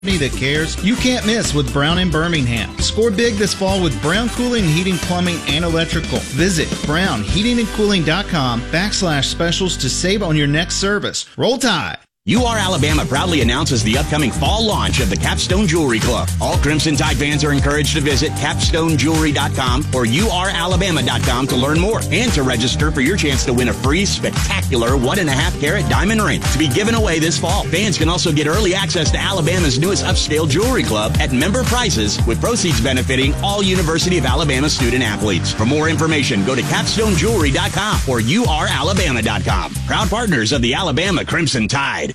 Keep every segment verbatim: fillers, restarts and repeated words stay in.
that cares, you can't miss with Brown in Birmingham. Score big this fall with Brown Cooling, Heating, Plumbing, and Electrical. Visit brown heating and cooling dot com backslash specials to save on your next service. Roll Tide! U R Alabama proudly announces the upcoming fall launch of the Capstone Jewelry Club. All Crimson Tide fans are encouraged to visit capstone jewelry dot com or u r alabama dot com to learn more and to register for your chance to win a free, spectacular one and a half carat diamond ring to be given away this fall. Fans can also get early access to Alabama's newest upscale jewelry club at member prices, with proceeds benefiting all University of Alabama student athletes. For more information, go to capstone jewelry dot com or u r alabama dot com. Proud partners of the Alabama Crimson Tide.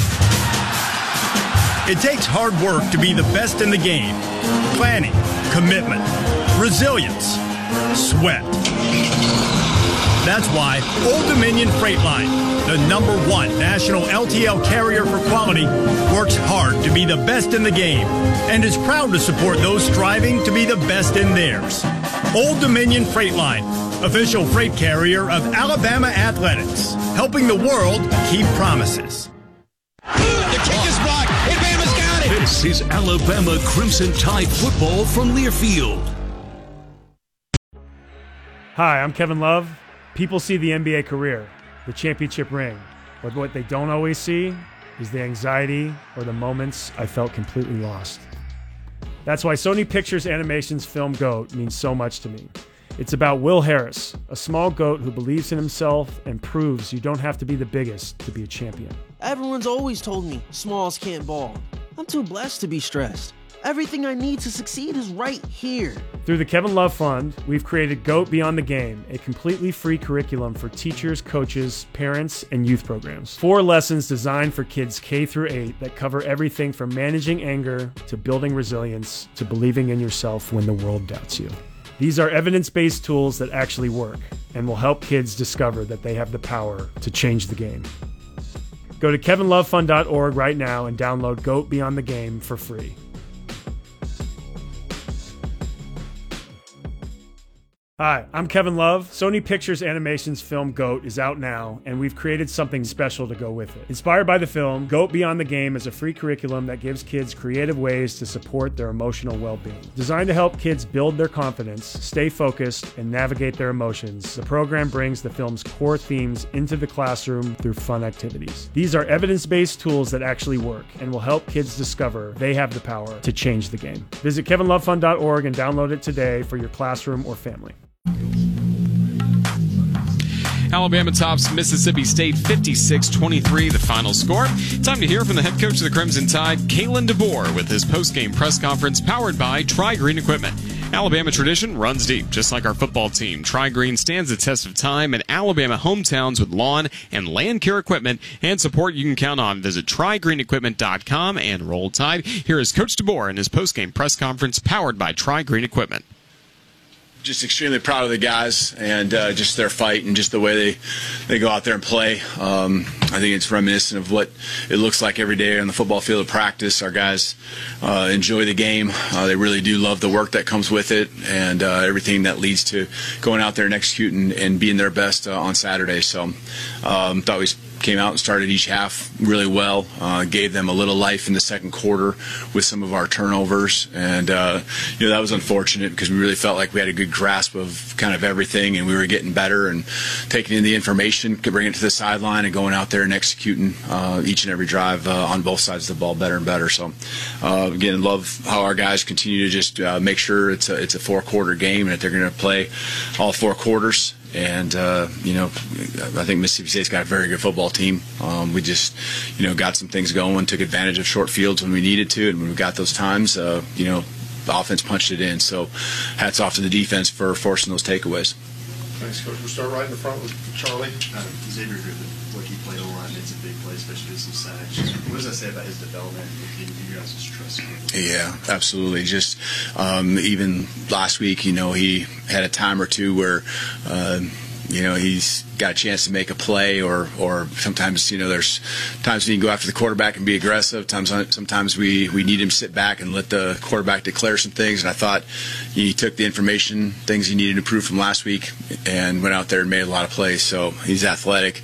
It takes hard work to be the best in the game. Planning, commitment, resilience, sweat. That's why Old Dominion Freight Line, the number one national L T L carrier for quality, works hard to be the best in the game and is proud to support those striving to be the best in theirs. Old Dominion Freight Line, official freight carrier of Alabama Athletics, helping the world keep promises. The kick is blocked. Alabama's got it. This is Alabama Crimson Tide football from Learfield. Hi, I'm Kevin Love. People see the N B A career, the championship ring, but what they don't always see is the anxiety or the moments I felt completely lost. That's why Sony Pictures Animation's film GOAT means so much to me. It's about Will Harris, a small goat who believes in himself and proves you don't have to be the biggest to be a champion. Everyone's always told me smalls can't ball. I'm too blessed to be stressed. Everything I need to succeed is right here. Through the Kevin Love Fund, we've created GOAT Beyond the Game, a completely free curriculum for teachers, coaches, parents, and youth programs. Four lessons designed for kids K through eight that cover everything from managing anger to building resilience to believing in yourself when the world doubts you. These are evidence-based tools that actually work and will help kids discover that they have the power to change the game. Go to kevin love fund dot org right now and download GOAT Beyond the Game for free. Hi, I'm Kevin Love. Sony Pictures Animation's film GOAT is out now, and we've created something special to go with it. Inspired by the film, GOAT Beyond the Game is a free curriculum that gives kids creative ways to support their emotional well-being. Designed to help kids build their confidence, stay focused, and navigate their emotions, the program brings the film's core themes into the classroom through fun activities. These are evidence-based tools that actually work and will help kids discover they have the power to change the game. Visit kevin love fund dot org and download it today for your classroom or family. Alabama tops Mississippi State fifty-six twenty-three, the final score. Time to hear from the head coach of the Crimson Tide, Kalen DeBoer, with his post-game press conference powered by Tri-Green Equipment. Alabama tradition runs deep, just like our football team. Tri-Green stands the test of time in Alabama hometowns with lawn and land care equipment and support you can count on. Visit tri green equipment dot com and Roll Tide. Here is Coach DeBoer in his post-game press conference powered by Tri-Green Equipment. Just extremely proud of the guys and uh, just their fight and just the way they, they go out there and play. Um, I think it's reminiscent of what it looks like every day on the football field of practice. Our guys uh, enjoy the game. Uh, they really do love the work that comes with it and uh, everything that leads to going out there and executing and being their best uh, on Saturday. So um, thought we came out and started each half really well, uh, gave them a little life in the second quarter with some of our turnovers, and uh, you know that was unfortunate because we really felt like we had a good grasp of kind of everything and we were getting better and taking in the information, could bring it to the sideline and going out there and executing uh, each and every drive uh, on both sides of the ball better and better. So uh, again, love how our guys continue to just uh, make sure it's a, it's a four quarter game and that they're going to play all four quarters. And, uh, you know, I think Mississippi State's got a very good football team. Um, we just, you know, got some things going, took advantage of short fields when we needed to, and when we got those times, uh, you know, the offense punched it in. So hats off to the defense for forcing those takeaways. Thanks, Coach. We'll start right in the front with Charlie. Uh, Xavier Griffin, what he played online, it's a big play, especially with some sacks. What does that say about his development and you guys' trust? Yeah, absolutely. Just um, even last week, you know, he had a time or two where uh, you know, he's got a chance to make a play, or or sometimes, you know, there's times we can go after the quarterback and be aggressive. Times sometimes we, we need him to sit back and let the quarterback declare some things. And I thought he took the information, things he needed to improve from last week, and went out there and made a lot of plays. So he's athletic.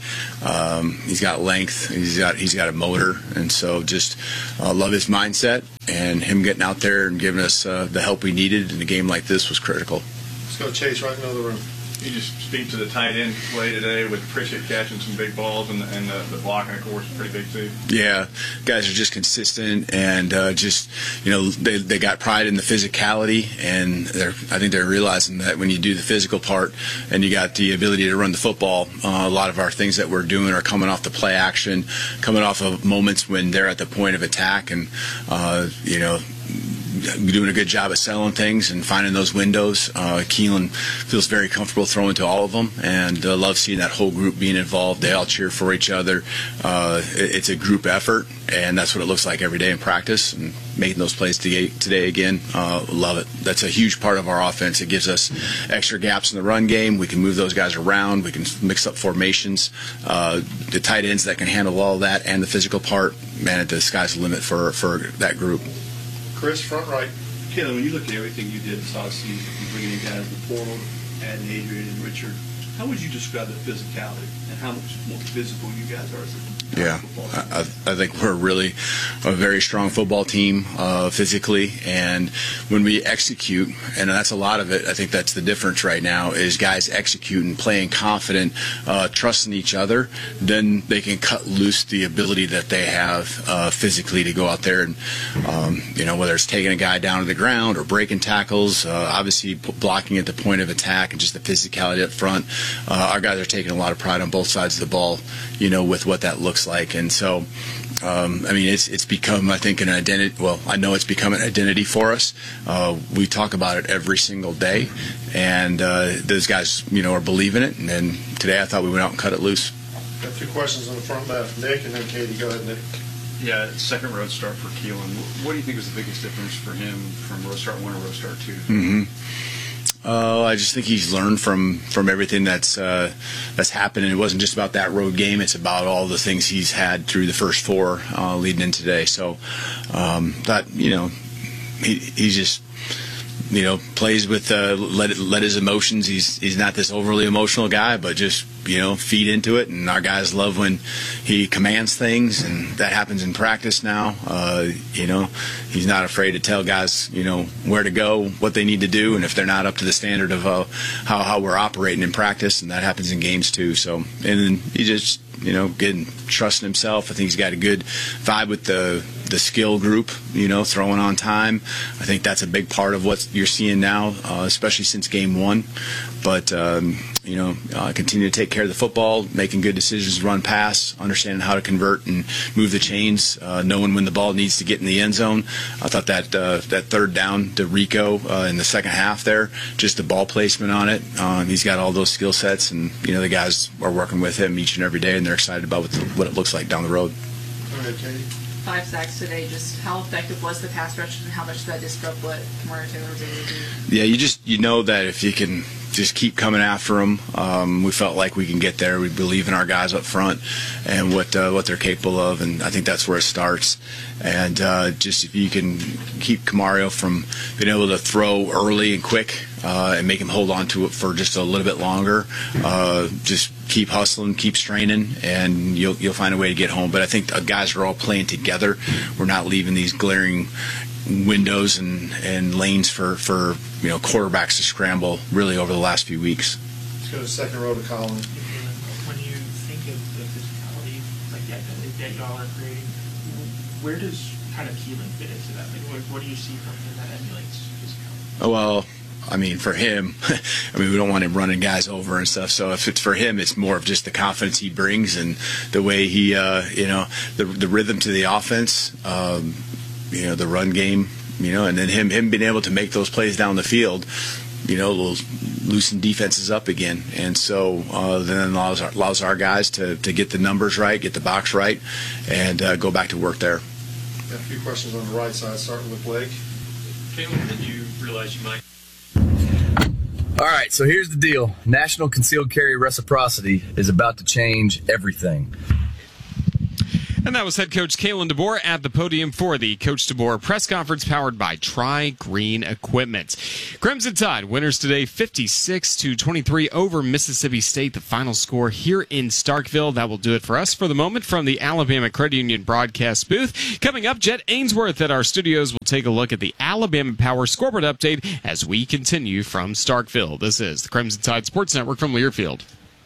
Um, he's got length. He's got he's got a motor, and so just uh, love his mindset, and him getting out there and giving us uh, the help we needed in a game like this was critical. Let's go Chase right in the other room. You just speak to the tight end play today with Pritchett catching some big balls, and, and the, the blocking, of course, is pretty big too. Yeah, guys are just consistent, and uh, just, you know, they they got pride in the physicality, and they're I think they're realizing that when you do the physical part and you got the ability to run the football, uh, a lot of our things that we're doing are coming off the play action, coming off of moments when they're at the point of attack, and uh, you know. doing a good job of selling things and finding those windows. Uh, Keelan feels very comfortable throwing to all of them, and uh, love seeing that whole group being involved. They all cheer for each other. Uh, it, it's a group effort, and that's what it looks like every day in practice. And making those plays today, today again, uh, love it. That's a huge part of our offense. It gives us extra gaps in the run game. We can move those guys around. We can mix up formations. Uh, the tight ends that can handle all that and the physical part, man, the sky's the limit for, for that group. Chris, front right. Caleb, when you look at everything you did this offseason, you bringing in guys in the portal, adding Adrian and Richard, how would you describe the physicality and how much more physical you guys are as a Yeah, I, I think we're really a very strong football team uh, physically, and when we execute, and that's a lot of it, I think that's the difference right now, is guys executing, playing confident, uh, trusting each other, then they can cut loose the ability that they have uh, physically to go out there and, um, you know, whether it's taking a guy down to the ground or breaking tackles, uh, obviously blocking at the point of attack and just the physicality up front. Uh, our guys are taking a lot of pride on both sides of the ball, you know, with what that looks like. And so, um, I mean, it's it's become, I think, an identity. Well, I know it's become an identity for us. Uh, we talk about it every single day, and uh, those guys, you know, are believing it. And then today I thought we went out and cut it loose. Got two questions on the front left. Nick, and then Katie. Go ahead, Nick. Yeah, second road start for Keelan. What do you think was the biggest difference for him from road start one to road start two? Mm-hmm. Uh, I just think he's learned from, from everything that's uh, that's happened. And it wasn't just about that road game. It's about all the things he's had through the first four uh, leading in today. So um, that, you know, he he just, you know, plays with uh, let let his emotions. He's he's not this overly emotional guy, but just, you know, feed into it. And our guys love when he commands things, and that happens in practice now. Uh, you know, he's not afraid to tell guys, you know, where to go, what they need to do, and if they're not up to the standard of uh, how how we're operating in practice, and that happens in games too. So, and then he just, you know, getting trusting himself. I think he's got a good vibe with the the skill group, you know, throwing on time. I think that's a big part of what you're seeing now, uh, especially since game one. But, um, you know, uh, continue to take care of the football, making good decisions, run pass, understanding how to convert and move the chains, uh, knowing when the ball needs to get in the end zone. I thought that uh, that third down to Rico uh, in the second half there, just the ball placement on it. Um, he's got all those skill sets, and, you know, the guys are working with him each and every day, and they're excited about what, the, what it looks like down the road. Go ahead, Katie. Five sacks today. Just how effective was the pass rush, and how much did that disrupt what Kamari Taylor was able to do? Yeah, you just you know that if you can just keep coming after them, um, we felt like we can get there. We believe in our guys up front and what uh, what they're capable of, and I think that's where it starts. And uh, just if you can keep Kamario from being able to throw early and quick uh, and make him hold on to it for just a little bit longer, uh, just keep hustling, keep straining, and you'll you'll find a way to get home. But I think the guys are all playing together. We're not leaving these glaring windows and, and lanes for, for you know quarterbacks to scramble really over the last few weeks. Let's go to second row to Colin. When you think of the physicality like that that y'all are creating, where does kind of Keelan fit into that? Like, what, what do you see from him that emulates physicality? Oh, well, I mean, for him, I mean, we don't want him running guys over and stuff. So if it's for him, it's more of just the confidence he brings and the way he, uh, you know, the the rhythm to the offense, um, you know, the run game, you know, and then him him being able to make those plays down the field, you know, will loosen defenses up again. And so uh, then allows our, allows our guys to, to get the numbers right, get the box right, and uh, go back to work there. Got a few questions on the right side, starting with Blake. Caleb, did you realize you might All right, so here's the deal. National Concealed Carry Reciprocity is about to change everything. And that was head coach Kalen DeBoer at the podium for the Coach DeBoer press conference powered by Tri-Green Equipment. Crimson Tide winners today fifty-six to twenty-three over Mississippi State, the final score here in Starkville. That will do it for us for the moment from the Alabama Credit Union broadcast booth. Coming up, Jet Ainsworth at our studios will take a look at the Alabama Power scoreboard update as we continue from Starkville. This is the Crimson Tide Sports Network from Learfield.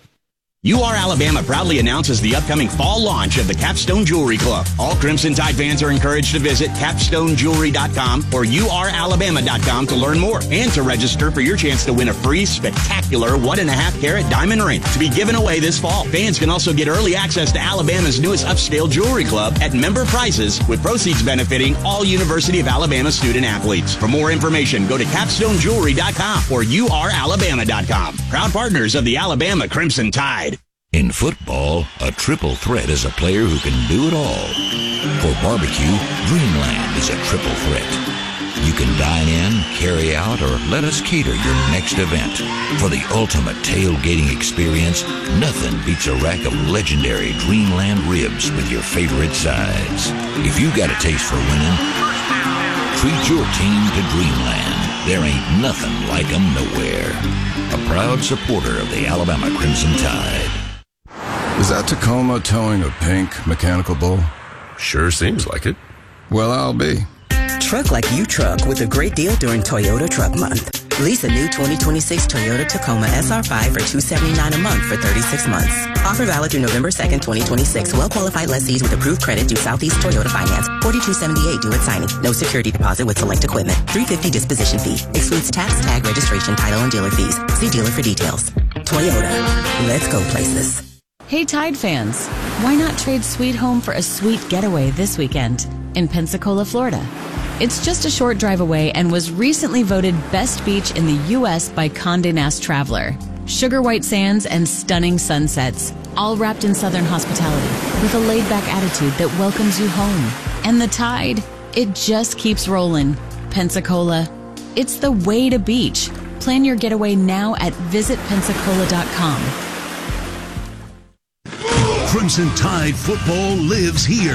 U R Alabama proudly announces the upcoming fall launch of the Capstone Jewelry Club. All Crimson Tide fans are encouraged to visit capstone jewelry dot com or u r alabama dot com to learn more and to register for your chance to win a free spectacular one and a half carat diamond ring to be given away this fall. Fans can also get early access to Alabama's newest upscale jewelry club at member prices, with proceeds benefiting all University of Alabama student athletes. For more information, go to capstone jewelry dot com or u r alabama dot com. Proud partners of the Alabama Crimson Tide. In football, a triple threat is a player who can do it all. For barbecue, Dreamland is a triple threat. You can dine in, carry out, or let us cater your next event. For the ultimate tailgating experience, nothing beats a rack of legendary Dreamland ribs with your favorite sides. If you got a taste for winning, treat your team to Dreamland. There ain't nothing like them nowhere. A proud supporter of the Alabama Crimson Tide. Is that Tacoma towing a pink mechanical bull? Sure seems like it. Well, I'll be. Truck like you truck with a great deal during Toyota Truck Month. Lease a new twenty twenty-six Toyota Tacoma S R five for two hundred seventy-nine dollars a month for thirty-six months. Offer valid through November second, twenty twenty-six. Well-qualified lessees with approved credit due Southeast Toyota Finance. forty-two seventy-eight due at signing. No security deposit with select equipment. three hundred fifty dollars disposition fee. Excludes tax, tag, registration, title, and dealer fees. See dealer for details. Toyota. Let's go places. Hey Tide fans, why not trade Sweet Home for a sweet getaway this weekend in Pensacola, Florida? It's just a short drive away and was recently voted best beach in the U S by Condé Nast Traveler. Sugar white sands and stunning sunsets, all wrapped in Southern hospitality with a laid-back attitude that welcomes you home. And the Tide, it just keeps rolling. Pensacola, it's the way to beach. Plan your getaway now at visit pensacola dot com. Crimson Tide football lives here.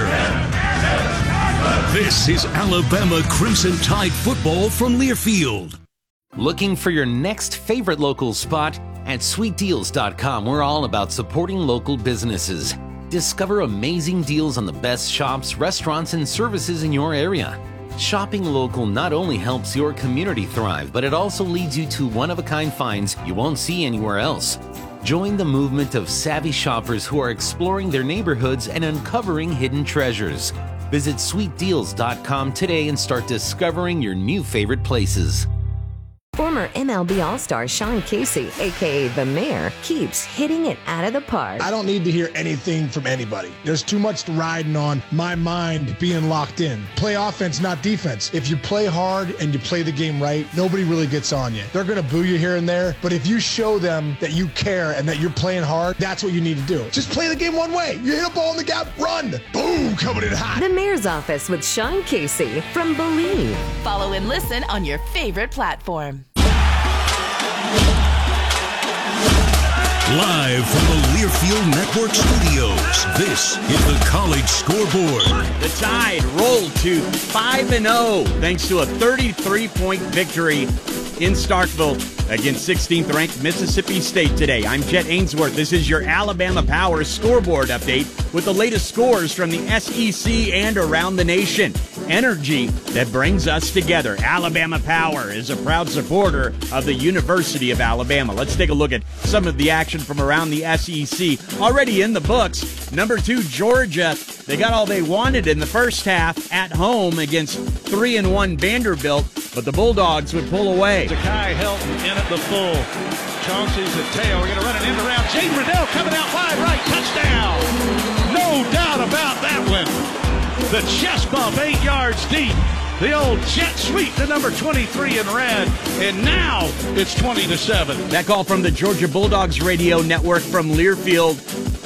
This is Alabama Crimson Tide football from Learfield. Looking for your next favorite local spot? At sweet deals dot com, we're all about supporting local businesses. Discover amazing deals on the best shops, restaurants, and services in your area. Shopping local not only helps your community thrive, but it also leads you to one-of-a-kind finds you won't see anywhere else. Join the movement of savvy shoppers who are exploring their neighborhoods and uncovering hidden treasures. Visit sweet deals dot com today and start discovering your new favorite places. Former M L B All-Star Sean Casey, a k a. The Mayor, keeps hitting it out of the park. I don't need to hear anything from anybody. There's too much riding on my mind being locked in. Play offense, not defense. If you play hard and you play the game right, nobody really gets on you. They're going to boo you here and there, but if you show them that you care and that you're playing hard, that's what you need to do. Just play the game one way. You hit a ball in the gap, run. Boom, coming in hot. The Mayor's Office with Sean Casey from Believe. Follow and listen on your favorite platform. Live from the Learfield Network studios, this is the College Scoreboard. The Tide rolled to five and oh thanks to a thirty-three point victory in Starkville against sixteenth ranked Mississippi State today. I'm Jet Ainsworth. This is your Alabama Power scoreboard update with the latest scores from the S E C and around the nation. Energy that brings us together. Alabama Power is a proud supporter of the University of Alabama. Let's take a look at some of the action from around the S E C. Already in the books, number two, Georgia. They got all they wanted in the first half at home against three and one Vanderbilt, but the Bulldogs would pull away. Zakai Helton in at the full. Chauncey's at tail. We're going to run an end around. Jaden Riddell coming out wide right. Touchdown. No doubt about that one. The chest bump eight yards deep. The old jet sweep to number twenty-three in red. And now it's twenty to seven. That call from the Georgia Bulldogs radio network from Learfield.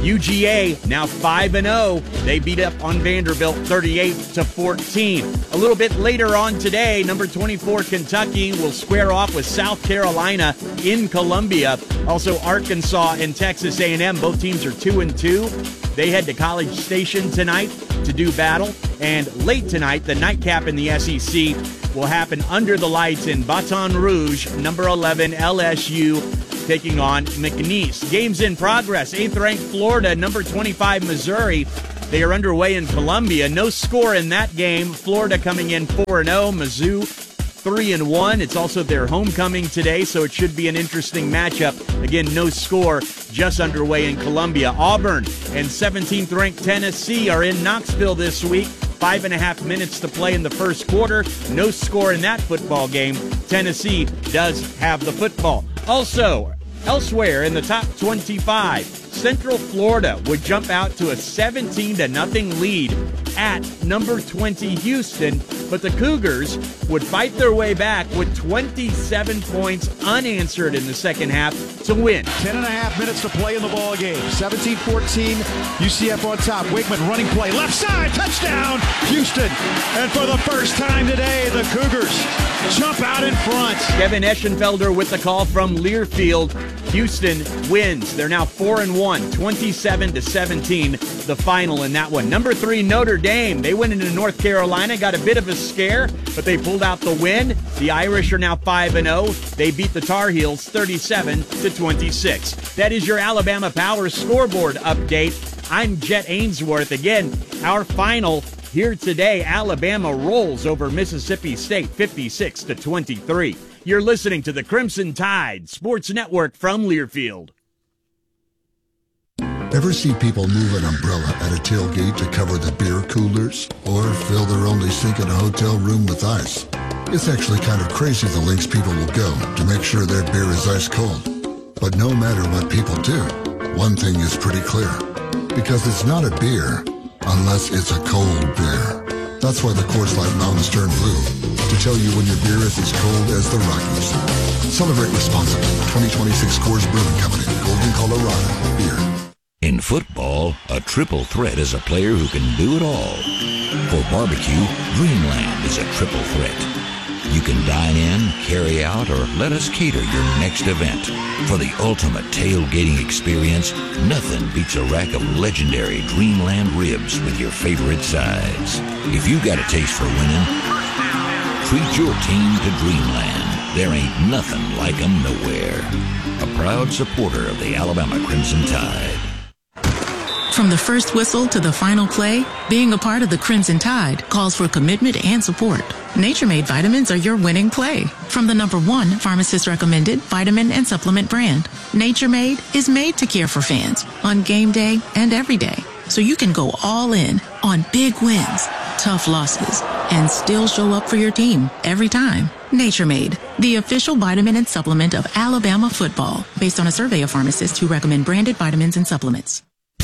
U G A now five and oh. They beat up on Vanderbilt thirty-eight to fourteen. A little bit later on today, number twenty-four Kentucky will square off with South Carolina in Columbia. Also, Arkansas and Texas A and M, both teams are two and two. They head to College Station tonight to do battle. And late tonight, the nightcap in the S E C will happen under the lights in Baton Rouge. Number eleven L S U taking on McNeese. Games in progress. eighth-ranked Florida, number twenty-five Missouri. They are underway in Columbia. No score in that game. Florida coming in four and oh. Mizzou three and one. It's also their homecoming today, so it should be an interesting matchup. Again, no score, just underway in Columbia. Auburn and seventeenth-ranked Tennessee are in Knoxville this week. Five and a half minutes to play in the first quarter. No score in that football game. Tennessee does have the football. Also, elsewhere in the top twenty-five, Central Florida would jump out to a seventeen to nothing lead at number twenty Houston, but the Cougars would fight their way back with twenty-seven points unanswered in the second half to win. Ten and a half minutes to play in the ball game. seventeen fourteen, U C F on top. Wakeman running play, left side, touchdown, Houston. And for the first time today, the Cougars jump out in front. Kevin Eschenfelder with the call from Learfield. Houston wins. They're now four and one, twenty-seven to seventeen, the final in that one. Number three, Notre Dame. They went into North Carolina, got a bit of a scare, but they pulled out the win. The Irish are now five and oh. They beat the Tar Heels thirty-seven to twenty-six. That is your Alabama Power scoreboard update. I'm Jet Ainsworth. Again, our final here today, Alabama rolls over Mississippi State fifty-six to twenty-three. You're listening to the Crimson Tide Sports Network from Learfield. Ever see people move an umbrella at a tailgate to cover the beer coolers? Or fill their only sink in a hotel room with ice? It's actually kind of crazy the lengths people will go to make sure their beer is ice cold. But no matter what people do, one thing is pretty clear. Because it's not a beer unless it's a cold beer. That's why the Coors Light Mountains turn blue, to tell you when your beer is as cold as the Rockies. Celebrate responsibly. twenty twenty-six Coors Brewing Company, Golden, Colorado. Beer. In football, a triple threat is a player who can do it all. For barbecue, Dreamland is a triple threat. You can dine in, carry out, or let us cater your next event. For the ultimate tailgating experience, nothing beats a rack of legendary Dreamland ribs with your favorite sides. If you got a taste for winning, treat your team to Dreamland. There ain't nothing like 'em nowhere. A proud supporter of the Alabama Crimson Tide. From the first whistle to the final play, being a part of the Crimson Tide calls for commitment and support. Nature Made vitamins are your winning play. From the number one pharmacist recommended vitamin and supplement brand, Nature Made is made to care for fans on game day and every day. So you can go all in on big wins, tough losses, and still show up for your team every time. Nature Made, the official vitamin and supplement of Alabama football, based on a survey of pharmacists who recommend branded vitamins and supplements.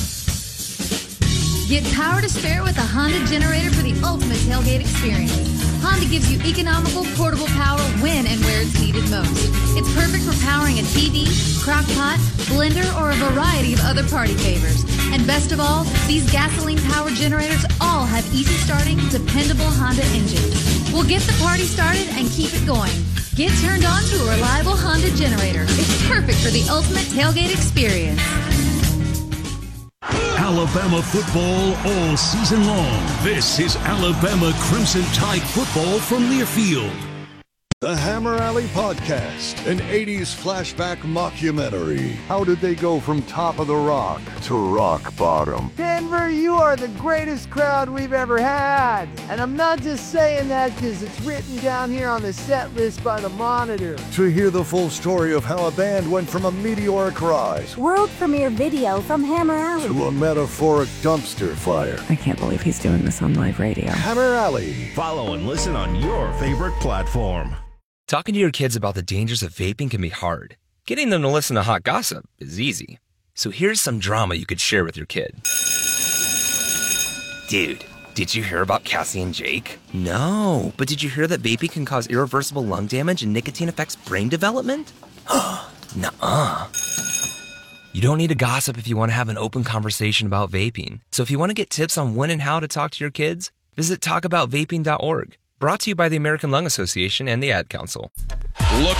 Get power to spare with a Honda generator for the ultimate tailgate experience. Honda gives you economical, portable power when and where it's needed most. It's perfect for powering a T V, crock pot, blender, or a variety of other party favors. And best of all, these gasoline-powered generators all have easy-starting, dependable Honda engines. We'll get the party started and keep it going. Get turned on to a reliable Honda generator. It's perfect for the ultimate tailgate experience. Alabama football all season long. This is Alabama Crimson Tide football from Learfield. The Hammer Alley Podcast, an eighties flashback mockumentary. How did they go from top of the rock to rock bottom? Denver, you are the greatest crowd we've ever had. And I'm not just saying that because it's written down here on the set list by the Monitor. To hear the full story of how a band went from a meteoric rise world premiere video from Hammer Alley to a metaphoric dumpster fire. I can't believe he's doing this on live radio. Hammer Alley. Follow and listen on your favorite platform. Talking to your kids about the dangers of vaping can be hard. Getting them to listen to hot gossip is easy. So here's some drama you could share with your kid. Dude, did you hear about Cassie and Jake? No, but did you hear that vaping can cause irreversible lung damage and nicotine affects brain development? Nuh-uh. You don't need to gossip if you want to have an open conversation about vaping. So if you want to get tips on when and how to talk to your kids, visit talk about vaping dot org. Brought to you by the American Lung Association and the Ad Council. Looking